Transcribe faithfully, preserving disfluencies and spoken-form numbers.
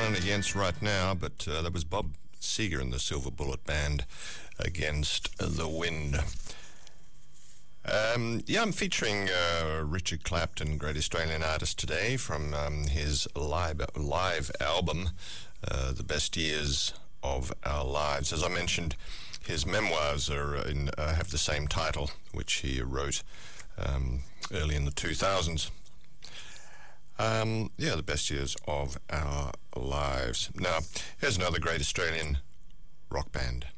and Against right now, but uh, that was Bob Seger and the Silver Bullet Band, Against the Wind. Um, yeah, I'm featuring uh, Richard Clapton, great Australian artist, today from um, his live, live album, uh, The Best Years of Our Lives. As I mentioned, his memoirs are in, uh, have the same title, which he wrote um, early in the two thousands. Um, yeah, the best years of our lives. Now, here's another great Australian rock band.